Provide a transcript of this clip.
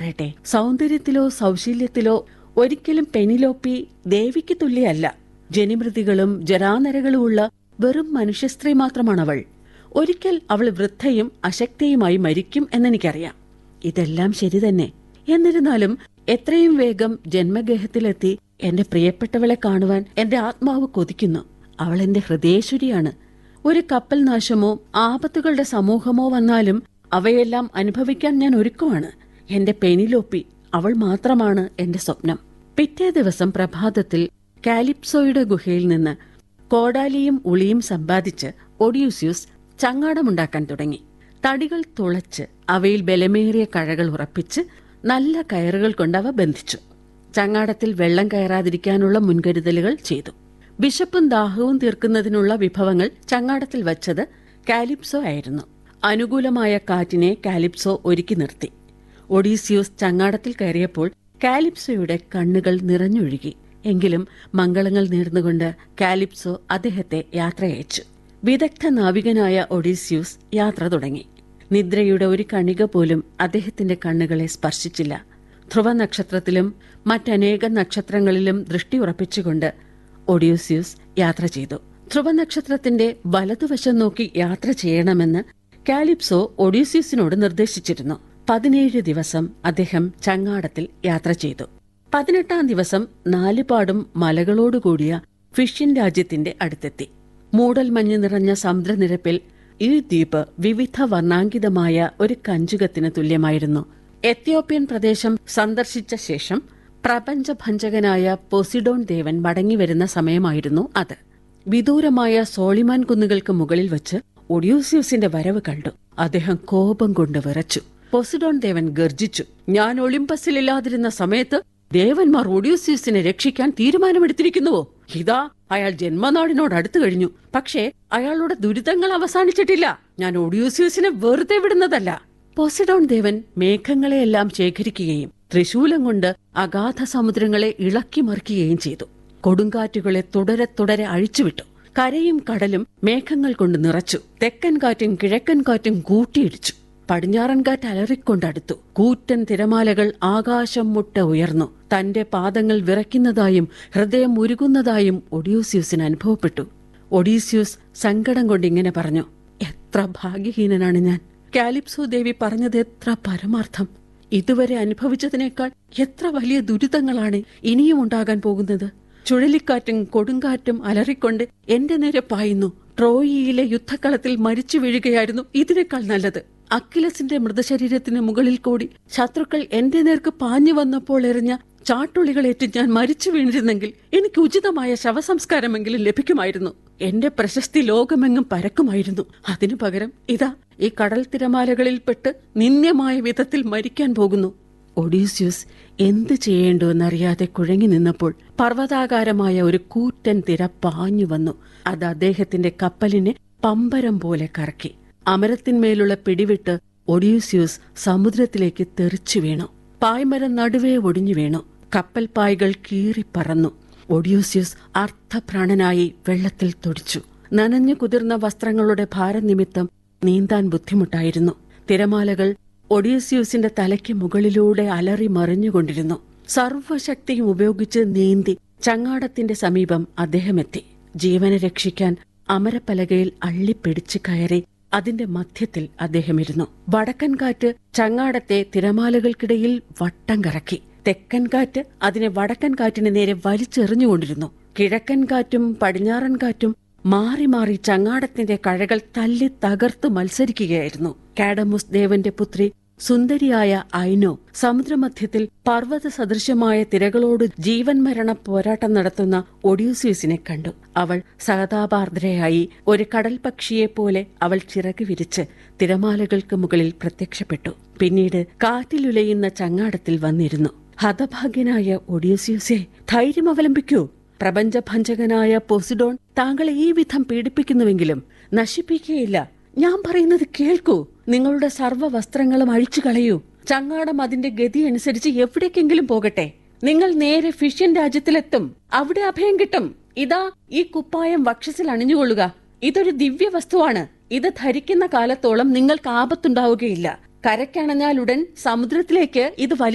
പറയട്ടെ, സൗന്ദര്യത്തിലോ സൗശീല്യത്തിലോ ഒരിക്കലും പെനിലോപ്പി ദേവിക്ക് തുല്യല്ല. ജനിമൃതികളും ജരാനരകളുമുള്ള വെറും മനുഷ്യസ്ത്രീ മാത്രമാണവൾ. ഒരിക്കൽ അവൾ വൃദ്ധയും അശക്തയുമായി മരിക്കും എന്നെനിക്കറിയാം. ഇതെല്ലാം ശരി തന്നെ. എന്നിരുന്നാലും എത്രയും വേഗം ജന്മഗേഹത്തിലെത്തി എന്റെ പ്രിയപ്പെട്ടവളെ കാണുവാൻ എന്റെ ആത്മാവ് കൊതിക്കുന്നു. അവൾ എന്റെ ഹൃദയേശ്വരിയാണ്. ഒരു കപ്പൽ നാശമോ ആപത്തുകളുടെ സമൂഹമോ വന്നാലും അവയെല്ലാം അനുഭവിക്കാൻ ഞാൻ ഒരുക്കമാണ്. എന്റെ പെനിലോപ്പി, അവൾ മാത്രമാണ് എന്റെ സ്വപ്നം. പിറ്റേ ദിവസം പ്രഭാതത്തിൽ കാലിപ്സോയുടെ ഗുഹയിൽ നിന്ന് കോടാലിയും ഉളിയും സമ്പാദിച്ച് ഒഡ്യൂസ്യൂസ് ചങ്ങാടമുണ്ടാക്കാൻ തുടങ്ങി. തടികൾ തുളച്ച് അവയിൽ ബലമേറിയ കഴകൾ ഉറപ്പിച്ച് നല്ല കയറുകൾ കൊണ്ട് അവ ബന്ധിച്ചു. ചങ്ങാടത്തിൽ വെള്ളം കയറാതിരിക്കാനുള്ള മുൻകരുതലുകൾ ചെയ്തു. വിശപ്പും ദാഹവും തീർക്കുന്നതിനുള്ള വിഭവങ്ങൾ ചങ്ങാടത്തിൽ വച്ചത് കാലിപ്സോ ആയിരുന്നു. അനുകൂലമായ കാറ്റിനെ കാലിപ്സോ ഒരുക്കി നിർത്തി. ഒഡീസിയൂസ് ചങ്ങാടത്തിൽ കയറിയപ്പോൾ കാലിപ്സോയുടെ കണ്ണുകൾ നിറഞ്ഞൊഴുകി. എങ്കിലും മംഗളങ്ങൾ നേർന്നുകൊണ്ട് കാലിപ്സോ അദ്ദേഹത്തെ യാത്രയച്ചു. വിദഗ്ധ നാവികനായ ഒഡീസിയൂസ് യാത്ര തുടങ്ങി. നിദ്രയുടെ ഒരു കണിക പോലും അദ്ദേഹത്തിന്റെ കണ്ണുകളെ സ്പർശിച്ചില്ല. ധ്രുവ നക്ഷത്രത്തിലും മറ്റനേകം നക്ഷത്രങ്ങളിലും ദൃഷ്ടി ഉറപ്പിച്ചുകൊണ്ട് ഒഡീസിയൂസ് യാത്ര ചെയ്തു. ധ്രുവ നക്ഷത്രത്തിന്റെ വലതുവശം നോക്കി യാത്ര ചെയ്യണമെന്ന് കാലിപ്സോ ഒഡീസിയൂസിനോട് നിർദ്ദേശിച്ചിരുന്നു. 17 ദിവസം അദ്ദേഹം ചങ്ങാടത്തിൽ യാത്ര ചെയ്തു. 18-ാം ദിവസം നാലുപാടും മലകളോടുകൂടിയ ഫിഷ്യൻ രാജ്യത്തിന്റെ അടുത്തെത്തി. മൂടൽമഞ്ഞ് നിറഞ്ഞ സമുദ്രനിരപ്പിൽ ഈ ദ്വീപ് വിവിധ വർണ്ണാങ്കിതമായ ഒരു കഞ്ചുകത്തിന് തുല്യമായിരുന്നു. എത്യോപ്യൻ പ്രദേശം സന്ദർശിച്ച ശേഷം പ്രപഞ്ചഭഞ്ജകനായ പോസിഡോൺ ദേവൻ മടങ്ങിവരുന്ന സമയമായിരുന്നു അത്. വിദൂരമായ സോളിമാൻ കുന്നുകൾക്ക് മുകളിൽ വച്ച് ഒഡ്യൂസിയൂസിന്റെ വരവ് കണ്ടു. അദ്ദേഹം കോപം കൊണ്ട് വിറച്ചു. പോസിഡോൺ ദേവൻ ഗർജിച്ചു. ഞാൻ ഒളിമ്പസിലില്ലാതിരുന്ന സമയത്ത് ദേവന്മാർ ഒഡ്യൂസിയൂസിനെ രക്ഷിക്കാൻ തീരുമാനമെടുത്തിരിക്കുന്നുവോ? ഇതാ അയാൾ ജന്മനാടിനോട് അടുത്തു കഴിഞ്ഞു. പക്ഷേ അയാളുടെ ദുരിതങ്ങൾ അവസാനിച്ചിട്ടില്ല. ഞാൻ ഒഡ്യൂസിയൂസിനെ വെറുതെ വിടുന്നതല്ല. പോസിഡോൺ ദേവൻ മേഘങ്ങളെയെല്ലാം ശേഖരിക്കുകയും ത്രിശൂലം കൊണ്ട് അഗാധ സമുദ്രങ്ങളെ ഇളക്കി മറിക്കുകയും ചെയ്തു. കൊടുങ്കാറ്റുകളെ തുടരെ തുടരെ അഴിച്ചുവിട്ടു. കരയും കടലും മേഘങ്ങൾ കൊണ്ട് നിറച്ചു. തെക്കൻ കാറ്റും കിഴക്കൻ കാറ്റും കൂട്ടിയിടിച്ചു. പടിഞ്ഞാറൻ കാറ്റ് അലറിക്കൊണ്ടടുത്തു. കൂറ്റൻ തിരമാലകൾ ആകാശം മുട്ട ഉയർന്നു. തന്റെ പാദങ്ങൾ വിറയ്ക്കുന്നതായും ഹൃദയം ഉരുകുന്നതായും ഒഡ്യൂസിയൂസിന് അനുഭവപ്പെട്ടു. ഒഡീസിയൂസ് സങ്കടം കൊണ്ടിങ്ങനെ പറഞ്ഞു, എത്ര ഭാഗ്യഹീനനാണ് ഞാൻ. കാലിപ്സോ ദേവി പറഞ്ഞത് എത്ര പരമാർത്ഥം. ഇതുവരെ അനുഭവിച്ചതിനേക്കാൾ എത്ര വലിയ ദുരിതങ്ങളാണ് ഇനിയും ഉണ്ടാകാൻ പോകുന്നത്. ചുഴലിക്കാറ്റും കൊടുങ്കാറ്റും അലറിക്കൊണ്ട് എന്റെ നേരെ പായുന്നു. ട്രോയിയിലെ യുദ്ധക്കളത്തിൽ മരിച്ചു വീഴുകയായിരുന്നു ഇതിനേക്കാൾ നല്ലത്. അക്കിലസിന്റെ മൃതശരീരത്തിന് മുകളിൽ കൂടി ശത്രുക്കൾ എന്റെ നേർക്ക് പാഞ്ഞു വന്നപ്പോൾ എറിഞ്ഞ ചാട്ടുളികളേറ്റ് ഞാൻ മരിച്ചു വീണിരുന്നെങ്കിൽ എനിക്ക് ഉചിതമായ ശവസംസ്കാരമെങ്കിലും ലഭിക്കുമായിരുന്നു. എന്റെ പ്രശസ്തി ലോകമെങ്ങും പരക്കുമായിരുന്നു. അതിനു പകരം ഇതാ ഈ കടൽ തിരമാലകളിൽപ്പെട്ട് നിന്ദ്യമായ വിധത്തിൽ മരിക്കാൻ പോകുന്നു. ഒഡീസിയൂസ് എന്ത് ചെയ്യേണ്ടുവെന്നറിയാതെ കുഴങ്ങി നിന്നപ്പോൾ പർവ്വതാകാരമായ ഒരു കൂറ്റൻ തിര പാഞ്ഞു വന്നു. അത് അദ്ദേഹത്തിന്റെ കപ്പലിനെ പമ്പരം പോലെ കറക്കി. അമരത്തിന്മേലുള്ള പിടിവിട്ട് ഒഡീസിയൂസ് സമുദ്രത്തിലേക്ക് തെറിച്ചു വീണു. പായ്മരം നടുവേ ഒടിഞ്ഞു വീണു. കപ്പൽ പായ്കൾ കീറിപ്പറന്നു. ഒഡീസിയൂസ് അർത്ഥപ്രാണനായി വെള്ളത്തിൽ തുടിച്ചു. നനഞ്ഞു കുതിർന്ന വസ്ത്രങ്ങളുടെ ഭാരം നിമിത്തം നീന്താൻ ബുദ്ധിമുട്ടായിരുന്നു. തിരമാലകൾ ഒഡീസിയൂസിന്റെ തലയ്ക്ക് മുകളിലൂടെ അലറി മറിഞ്ഞുകൊണ്ടിരുന്നു. സർവശക്തിയും ഉപയോഗിച്ച് നീന്തി ചങ്ങാടത്തിന്റെ സമീപം അദ്ദേഹം എത്തി. ജീവനെ രക്ഷിക്കാൻ അമരപ്പലകയിൽ അള്ളിപ്പിടിച്ച് കയറി അതിന്റെ മധ്യത്തിൽ അദ്ദേഹം ഇരുന്നു. വടക്കൻ കാറ്റ് ചങ്ങാടത്തെ തിരമാലകൾക്കിടയിൽ വട്ടം കറക്കി. തെക്കൻ കാറ്റ് അതിനെ വടക്കൻ കാറ്റിന് നേരെ വലിച്ചെറിഞ്ഞുകൊണ്ടിരുന്നു. കിഴക്കൻ കാറ്റും പടിഞ്ഞാറൻ കാറ്റും മാറി മാറി ചങ്ങാടത്തിന്റെ കഴകൾ തല്ലി തകർത്ത് മത്സരിക്കുകയായിരുന്നു. കാഡമുസ് ദേവന്റെ പുത്രി സുന്ദരിയായ ഐനോ സമുദ്രമധ്യത്തിൽ പർവ്വത സദൃശമായ തിരകളോട് ജീവൻ മരണ പോരാട്ടം നടത്തുന്ന ഒഡ്യൂസിയൂസിനെ കണ്ടു. അവൾ സഹതാപാർദ്രയായി ഒരു കടൽ പക്ഷിയെപ്പോലെ അവൾ ചിറക് വിരിച്ച് തിരമാലകൾക്ക് മുകളിൽ പ്രത്യക്ഷപ്പെട്ടു. പിന്നീട് കാറ്റിലുലയുന്ന ചങ്ങാടത്തിൽ വന്നിരുന്നു. ഹതഭാഗ്യനായ ഒഡ്യൂസിയൂസേ, ധൈര്യം അവലംബിക്കൂ. പ്രപഞ്ചഭഞ്ജകനായ പോസിഡോൺ താങ്കളെ ഈ വിധം പീഡിപ്പിക്കുന്നുവെങ്കിലും നശിപ്പിക്കുകയില്ല. ഞാൻ പറയുന്നത് കേൾക്കൂ. നിങ്ങളുടെ സർവ്വ വസ്ത്രങ്ങളും അഴിച്ചു കളയൂ. ചങ്ങാടം അതിന്റെ ഗതി അനുസരിച്ച് എവിടേക്കെങ്കിലും പോകട്ടെ. നിങ്ങൾ നേരെ ഫിഷ്യൻ രാജ്യത്തിലെത്തും. അവിടെ അഭയം കിട്ടും. ഇതാ ഈ കുപ്പായം വക്ഷസിൽ അണിഞ്ഞുകൊള്ളുക. ഇതൊരു ദിവ്യ വസ്തുവാണ്. ഇത് ധരിക്കുന്ന കാലത്തോളം നിങ്ങൾക്ക് ആപത്തുണ്ടാവുകയില്ല. കരയ്ക്കണഞ്ഞാലുടൻ സമുദ്രത്തിലേക്ക് ഇത്